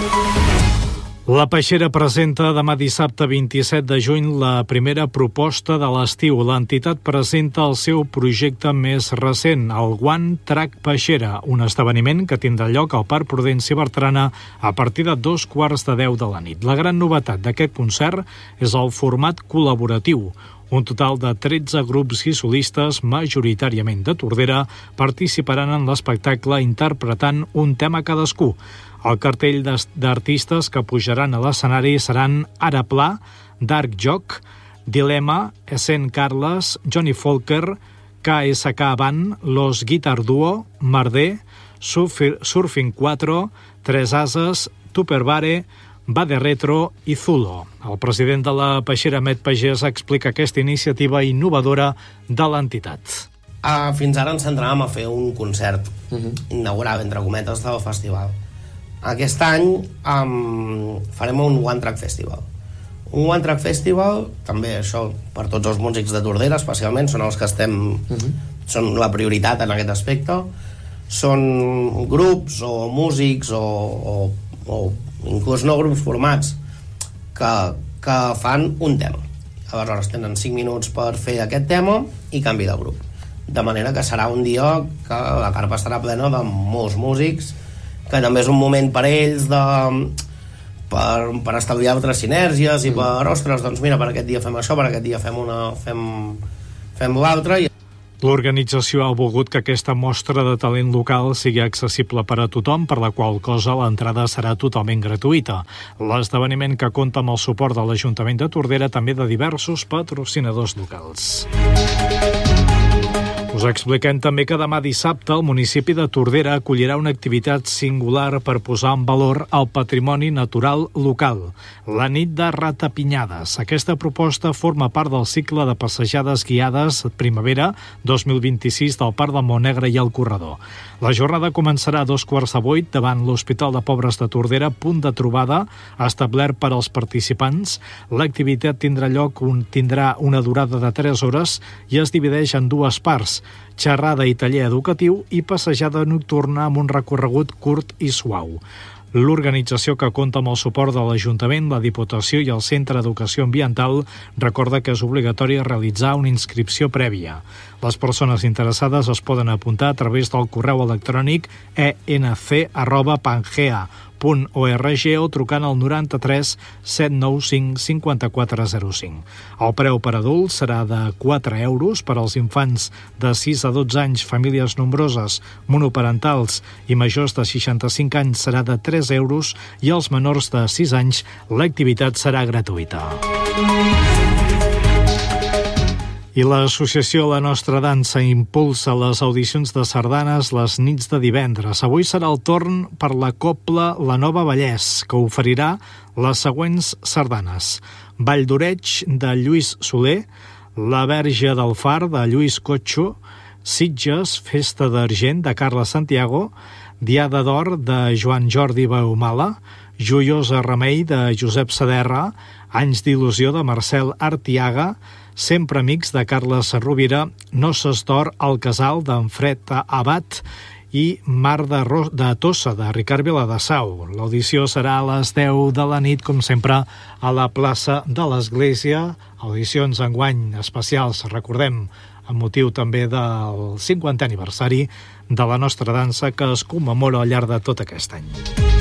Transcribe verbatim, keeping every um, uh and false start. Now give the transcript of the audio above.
La Peixera presenta demà dissabte vint-i-set de juny la primera proposta de l'estiu. L'entitat presenta el seu projecte més recent, el One Track Peixera, un esdeveniment que tindrà lloc al Parc Prudenci Bertrana a partir de dos quarts de deu de la nit. La gran novetat d'aquest concert és el format col·laboratiu. Un total de tretze grups i solistes, majoritàriament de Tordera, participaran en l'espectacle interpretant un tema cadascú. El cartell d'artistes que pujaran a l'escenari seran Ara Pla, Dark Jock, Dilema, Essent Carles, Johnny Folker, K S K Band, Los Guitar Duo, Merder, Surfing quatre, Tres Ases, Tupperware, Bade Retro i Zulo. El president de la Peixera, Met Pagès, explica aquesta iniciativa innovadora de l'entitat. Uh, fins ara ens centràvem a fer un concert uh-huh. inaugural, entre cometes, del festival. Aquest any um, farem un One Track Festival. Un One Track Festival, també això per tots els músics de Tordera, especialment, són els que estem, uh-huh. són la prioritat en aquest aspecte. Són grups o músics o, o, o inclús no grups formats que, que fan un tema. Aleshores tenen cinc minuts per fer aquest tema i canvi de grup. De manera que serà un dia que la carpa estarà plena de molts músics, que també és un moment per ells de, per, per establir altres sinergies i per, ostres, doncs mira, per aquest dia fem això, per aquest dia fem una fem, fem l'altre. L'organització ha volgut que aquesta mostra de talent local sigui accessible per a tothom, per la qual cosa l'entrada serà totalment gratuïta. L'esdeveniment, que compta amb el suport de l'Ajuntament de Tordera, també de diversos patrocinadors locals. Us expliquem també que demà dissabte el municipi de Tordera acollirà una activitat singular per posar en valor el patrimoni natural local, la nit de ratapinyades. Aquesta proposta forma part del cicle de passejades guiades primavera dos mil vint-i-sis del Parc de Montnegre i el Corredor. La jornada començarà a dos quarts de vuit davant l'Hospital de Pobres de Tordera, punt de trobada establert per als participants. L'activitat tindrà lloc un, tindrà una durada de tres hores i es divideix en dues parts: xerrada i taller educatiu i passejada nocturna amb un recorregut curt i suau. L'organització, que compta amb el suport de l'Ajuntament, la Diputació i el Centre d'Educació Ambiental, recorda que és obligatori realitzar una inscripció prèvia. Les persones interessades es poden apuntar a través del correu electrònic e n c arroba pangea punt org o trucant al noranta-tres set nou cinc cinquanta-quatre zero cinc. El preu per adults serà de quatre euros, per als infants de sis a dotze anys, famílies nombroses, monoparentals i majors de seixanta-cinc anys serà de tres euros i als menors de sis anys l'activitat serà gratuïta. I l'associació La Nostra Dansa impulsa les audicions de sardanes les nits de divendres. Avui serà el torn per la cobla La Nova Vallès, que oferirà les següents sardanes: Vall d'Oreig, de Lluís Soler, La Verge del Far, de Lluís Cotxo, Sitges, Festa d'Argent, de Carles Santiago, Diada d'Or, de Joan Jordi Baumala, Joiosa Remei, de Josep Saderra, Anys d'il·lusió, de Marcel Artiaga, Sempre amics, de Carles Rovira, Noces d'Or al Casal, d'en Fred Abat, i Mar de, Ro- de Tossa, de Ricard Viladasau. L'audició serà a les deu de la nit, com sempre, a la plaça de l'Església. Audicions enguany especials, recordem, amb motiu també del cinquantè aniversari de La Nostra Dansa, que es commemora al llarg de tot aquest any.